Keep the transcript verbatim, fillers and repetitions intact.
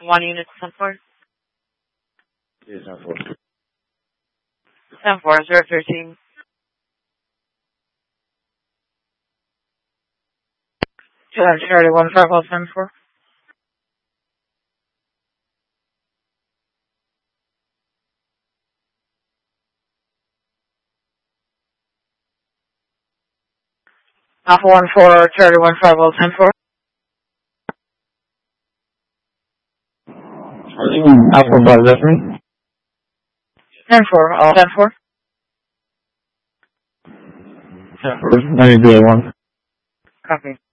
One unit, ten four. Yes, ten four. ten four, zero thirteen. Charlie, one five one, ten four. Alpha one four, Charlie, one five one, ten four. Alpha Buzz, that's me? ten four, all ten four. ten four, ninety zero one. Copy.